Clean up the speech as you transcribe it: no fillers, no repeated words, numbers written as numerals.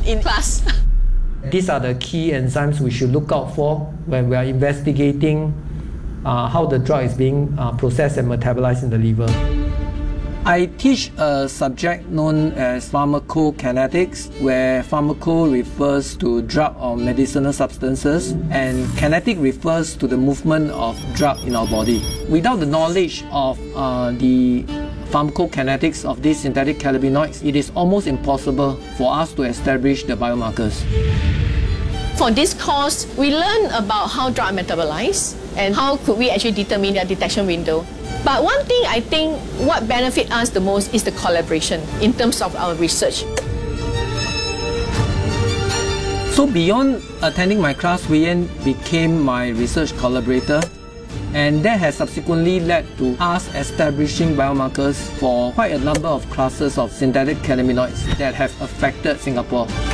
in class. These are the key enzymes we should look out for when we are investigating how the drug is being processed and metabolized in the liver. I teach a subject known as pharmacokinetics, where pharmaco refers to drug or medicinal substances, and kinetic refers to the movement of drug in our body. Without the knowledge of the pharmacokinetics of these synthetic cannabinoids, it is almost impossible for us to establish the biomarkers. For this course, we learn about how drugs are metabolized and how could we actually determine their detection window. But one thing I think what benefits us the most is the collaboration in terms of our research. So beyond attending my class, Wei Yan became my research collaborator, and that has subsequently led to us establishing biomarkers for quite a number of classes of synthetic cannabinoids that have affected Singapore.